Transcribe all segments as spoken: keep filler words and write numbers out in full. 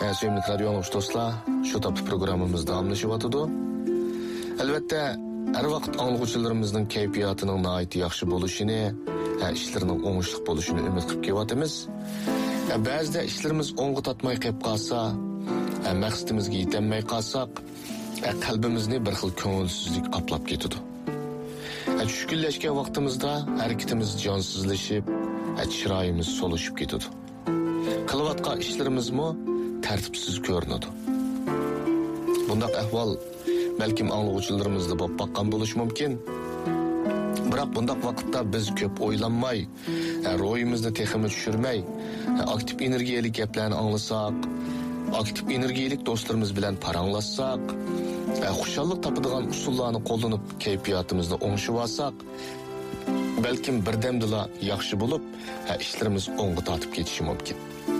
Sevimli radyo anlıqçı dostlar, şu tapı programımız davamlaşıvatıdı. Elbette, her vaqt anlıqçılarımızın keyfiyatının naiti yaxşı boluşini, işlerinin oңuşluq boluşunu ümit qilib kevatimiz. Ba'zida ishlarimiz o'ng'i tatmay qolib qolsa, maqsadimizga yetolmay qolsak, qalbimizni bir xil ko'ngilsizlik aplab ketadi. Tushkunlashgan vaqtimizda harakatimiz jonsizlashib, chiroyimiz solishib ketadi. Qilayotgan ishlarimizmi tartibsiz ko'rinadi. Bundaq ahvol balkim anglag'uvchilarimizda bo'lib baqqan bo'lishi mumkin. Biroq bundaq vaqtda biz ko'p o'ylanmay, ro'yimizni texmi tushirmay, aktiv energiyalik gaplarni anglasak, aktiv energiyalik do'stlarimiz bilan paranglashsak, xushallik topadigan usullarni qo'llanib kayfiyatimizni o'ngishib olsak, balkim birdamdila yaxshi bo'lib, ishlarimiz o'ngga tortib ketishi mumkin.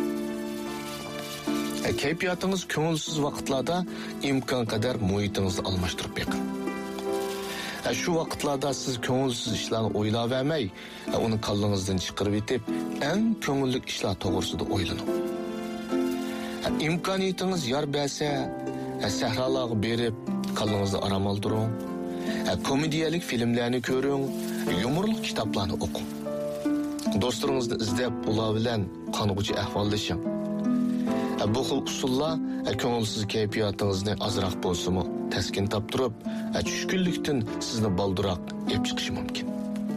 Kayfiyatingiz ko'ngilsiz vaqtlarda imkon qadar muhitingizni almashtirib beqing. Shu vaqtlarda siz ko'ngilsiz ishlarni o'ylab vermay, uni qalbingizdan chiqarib etib, eng ko'ngilli ishlar to'g'risida o'ylaning. İmkaniyetingiz yor bersa, sahrolarga berib, qalbingizni aram oldiring. Komediyalik filmlarni ko'ring, yumorli kitoblarni o'qing. Do'stlaringizni izlab, ular bilan qanig'uchi ahvollashing. Bu xil usullar ko'ngilsiz kayfiyatingizni azroq bo'lsa-mu taskin toptirib, tushkunlikdan sizni balduroq ep chiqishi mumkin.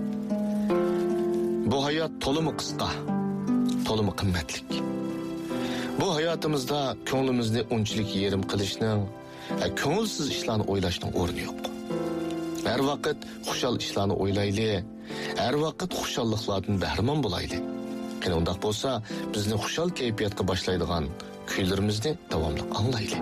Bu hayot to'limi qisqa, to'limi qimmatlik. Bu hayotimizda ko'nglimizni unchalik yerim qilishning, ko'ngilsiz ishlarni o'ylashning o'rni yo'q. Har vaqt xushal ishlarni o'ylaylik, har vaqt xushalliklardan bahramon bo'laylik. Qani undaq bo'lsa, bizni xushal kayfiyatga boshlaydigan kuylarimizni davomli anglaylik.